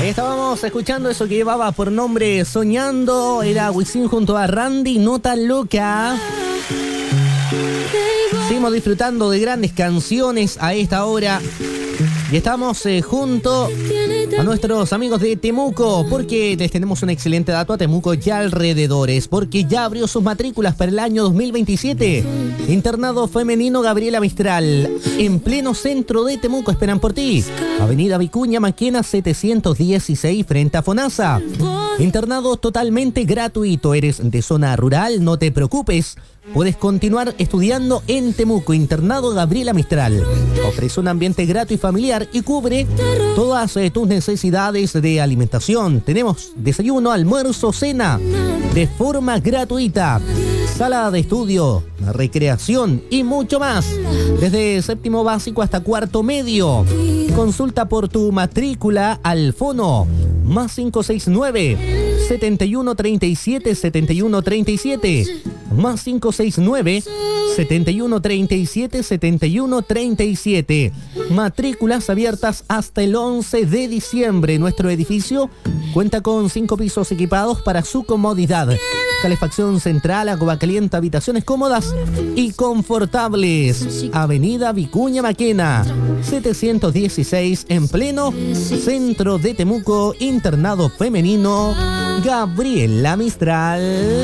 Ahí estábamos escuchando eso que llevaba por nombre Soñando. Era Wisin junto a Randy, Nota Loca. Seguimos disfrutando de grandes canciones a esta hora. Y estamos junto a nuestros amigos de Temuco, porque les tenemos un excelente dato a Temuco y alrededores, porque ya abrió sus matrículas para el año 2027. Internado femenino Gabriela Mistral, en pleno centro de Temuco, esperan por ti. Avenida Vicuña Maquena 716 frente a FONASA. Internado totalmente gratuito. ¿Eres de zona rural? No te preocupes. Puedes continuar estudiando en Temuco. Internado Gabriela Mistral ofrece un ambiente grato y familiar y cubre todas tus necesidades de alimentación. Tenemos desayuno, almuerzo, cena de forma gratuita, sala de estudio, recreación y mucho más. Desde séptimo básico hasta cuarto medio. Consulta por tu matrícula al fono más 569 7137 7137 más 569 7137 7137. Matrículas abiertas hasta el 11 de diciembre. Nuestro edificio cuenta con 5 pisos equipados para su comodidad. Calefacción central, agua caliente, habitaciones cómodas y confortables. Avenida Vicuña Maquena 716 en pleno centro de Temuco. Internado femenino Gabriela Mistral.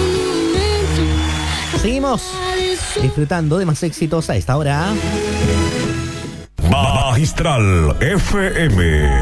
Seguimos disfrutando de más éxitos a esta hora. Magistral FM.